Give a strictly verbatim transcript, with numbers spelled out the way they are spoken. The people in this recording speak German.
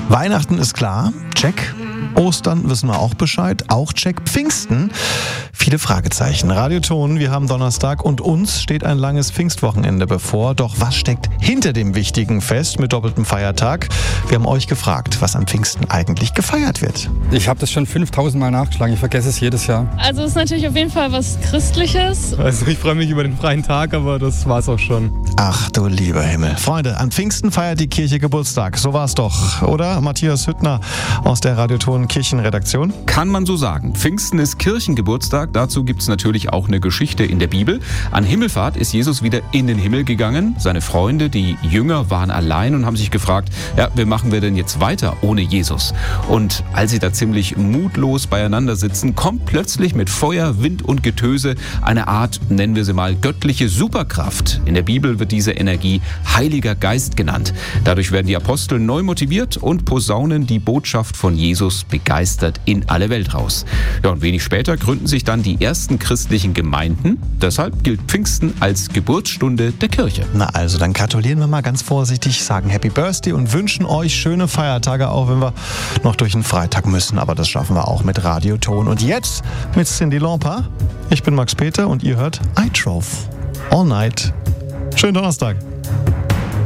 Weihnachten ist klar, check. Ostern wissen wir auch Bescheid, auch check. Pfingsten, viele Fragezeichen. Radioton, wir haben Donnerstag und uns steht ein langes Pfingstwochenende bevor. Doch was steckt hinter dem wichtigen Fest mit doppeltem Feiertag? Wir haben euch gefragt, was am Pfingsten eigentlich gefeiert wird. Ich habe das schon fünftausend Mal nachgeschlagen, ich vergesse es jedes Jahr. Also es ist natürlich auf jeden Fall was Christliches. Also ich freue mich über den freien Tag, aber das war's auch schon. Ach du lieber Himmel. Freunde, an Pfingsten feiert die Kirche Geburtstag. So war's doch, oder? Matthias Hüttner aus der Radioton Kirchenredaktion. Kann man so sagen. Pfingsten ist Kirchengeburtstag. Dazu gibt es natürlich auch eine Geschichte in der Bibel. An Himmelfahrt ist Jesus wieder in den Himmel gegangen. Seine Freunde, die Jünger, waren allein und haben sich gefragt, ja, wie machen wir denn jetzt weiter ohne Jesus? Und als sie da ziemlich mutlos beieinander sitzen, kommt plötzlich mit Feuer, Wind und Getöse eine Art, nennen wir sie mal, göttliche Superkraft. In der Bibel wird diese Energie Heiliger Geist genannt. Dadurch werden die Apostel neu motiviert und posaunen die Botschaft von Jesus begeistert in alle Welt raus. Ja, und wenig später gründen sich dann die ersten christlichen Gemeinden. Deshalb gilt Pfingsten als Geburtsstunde der Kirche. Na also, dann gratulieren wir mal ganz vorsichtig, sagen Happy Birthday und wünschen euch schöne Feiertage, auch wenn wir noch durch den Freitag müssen. Aber das schaffen wir auch mit Radioton. Und jetzt mit Cyndi Lauper. Ich bin Max Peter und ihr hört I Drove All Night. Schönen Donnerstag.